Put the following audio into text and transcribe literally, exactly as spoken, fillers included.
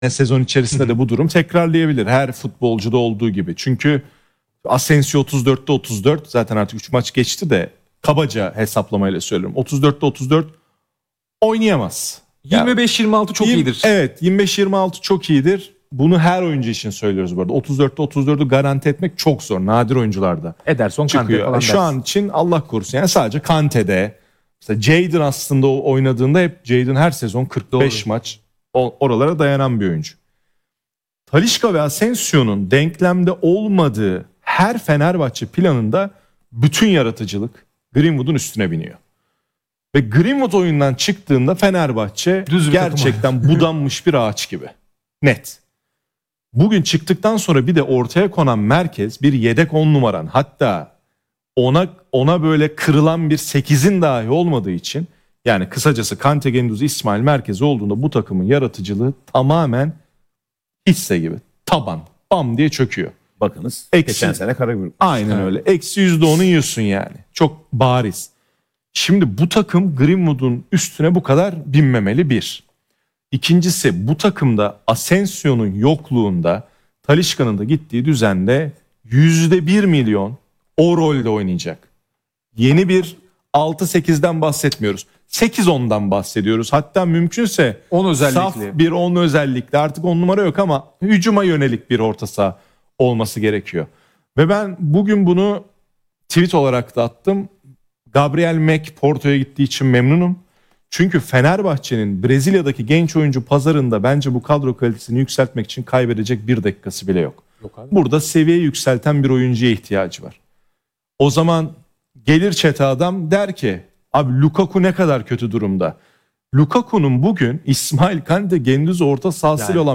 sezon içerisinde de bu durum tekrarlayabilir. Her futbolcuda olduğu gibi. Çünkü Asensio otuz dörtte otuz dört, zaten artık üç maç geçti de kabaca hesaplamayla söylüyorum. otuz dörtte otuz dört oynayamaz. yirmi beş yirmi altı çok yirmi, iyidir. Evet, yirmi beş yirmi altı çok iyidir. Bunu her oyuncu için söylüyoruz bu arada. otuz dörtte otuz dördü garanti etmek çok zor. Nadir oyuncularda Ederson, Kante çıkıyor. falan Şu dersin. an için Allah korusun. Yani sadece Kante'de. Mesela Jadon aslında o oynadığında hep Jadon her sezon kırk beş Doğru. maç o- oralara dayanan bir oyuncu. Talisca ve Asensio'nun denklemde olmadığı her Fenerbahçe planında bütün yaratıcılık Greenwood'un üstüne biniyor. Ve Greenwood oyundan çıktığında Fenerbahçe Düz bir gerçekten budanmış bir ağaç gibi. Net. Bugün çıktıktan sonra bir de ortaya konan merkez bir yedek on numaran, hatta ona ona böyle kırılan bir sekizin dahi olmadığı için, yani kısacası Kante, Gendouzi, İsmail merkezi olduğunda bu takımın yaratıcılığı tamamen hisse gibi. Taban. Bam diye çöküyor. Bakınız Eksi. geçen sene Karagümrük. Aynen öyle. Eksi yüzde onu yiyorsun yani. Çok bariz. Şimdi bu takım Greenwood'un üstüne bu kadar binmemeli bir. İkincisi, bu takımda Asensio'nun yokluğunda Talisca'nın da gittiği düzende yüzde bir milyon o rolde oynayacak. Yeni bir altı sekizden bahsetmiyoruz. sekiz ondan bahsediyoruz. Hatta mümkünse on özellikli. saf bir on özellikle, artık on numara yok ama hücuma yönelik bir orta saha olması gerekiyor. Ve ben bugün bunu tweet olarak da attım. Gabriel Mek Porto'ya gittiği için memnunum. Çünkü Fenerbahçe'nin Brezilya'daki genç oyuncu pazarında bence bu kadro kalitesini yükseltmek için kaybedecek bir dakikası bile yok. Yok abi. Burada seviye yükselten bir oyuncuya ihtiyacı var. O zaman gelir çete adam der ki, abi Lukaku ne kadar kötü durumda. Lukaku'nun bugün İsmail Kante, Gendouzi orta sahasıyla Yani. olan